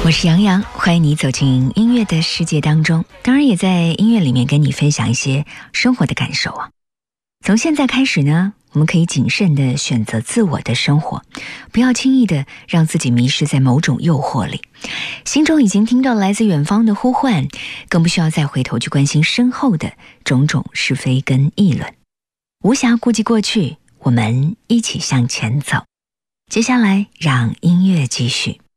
我是杨洋，欢迎你走进音乐的世界当中，当然也在音乐里面跟你分享一些生活的感受啊。从现在开始呢，我们可以谨慎地选择自我的生活，不要轻易地让自己迷失在某种诱惑里。心中已经听到来自远方的呼唤，更不需要再回头去关心身后的种种是非跟议论。无暇顾及过去，我们一起向前走。接下来让音乐继续。